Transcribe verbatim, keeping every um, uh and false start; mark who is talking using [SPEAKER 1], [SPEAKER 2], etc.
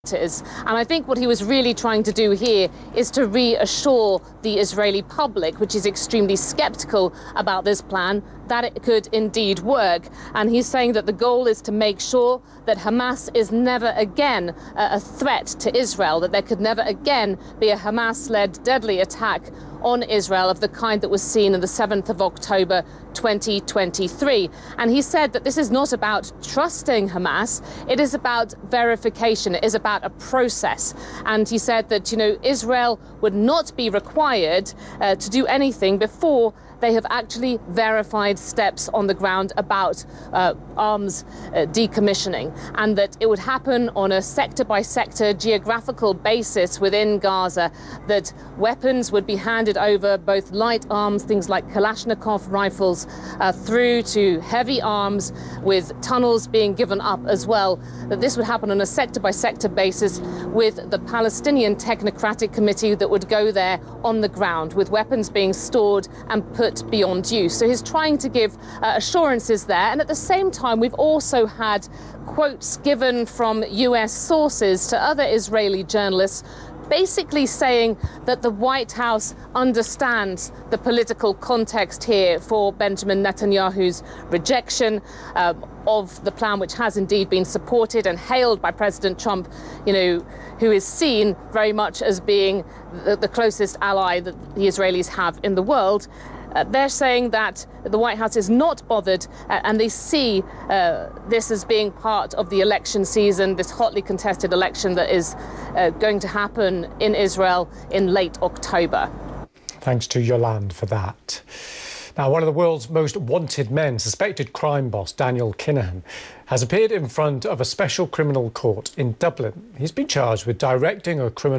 [SPEAKER 1] Is. And I think what he was really trying to do here is to reassure the Israeli public, which is extremely skeptical about this plan, that it could indeed work. And he's saying that the goal is to make sure that Hamas is never again a, a threat to Israel, that there could never again be a Hamas-led deadly attack on Israel of the kind that was seen on the seventh of October twenty twenty-three. And he said that this is not about trusting Hamas, it is about verification, it is about a process. And he said that, you know, Israel would not be required uh, to do anything before they have actually verified steps on the ground about uh, arms uh, decommissioning, and that it would happen on a sector-by-sector geographical basis within Gaza, that weapons would be handed over, both light arms, things like Kalashnikov rifles, uh, through to heavy arms, with tunnels being given up as well, that this would happen on a sector-by-sector basis with the Palestinian Technocratic Committee that would go there on the ground, with weapons being stored and put beyond use. So he's trying to give uh, assurances there. And at the same time, we've also had quotes given from U S sources to other Israeli journalists, basically saying that the White House understands the political context here for Benjamin Netanyahu's rejection um, of the plan, which has indeed been supported and hailed by President Trump, you know, who is seen very much as being the, the closest ally that the Israelis have in the world. Uh, they're saying that the White House is not bothered, uh, and they see uh, this as being part of the election season, this hotly contested election that is uh, going to happen in Israel in late October.
[SPEAKER 2] Thanks to Yolande for that. Now, one of the world's most wanted men, suspected crime boss Daniel Kinahan, has appeared in front of a special criminal court in Dublin. He's been charged with directing a criminal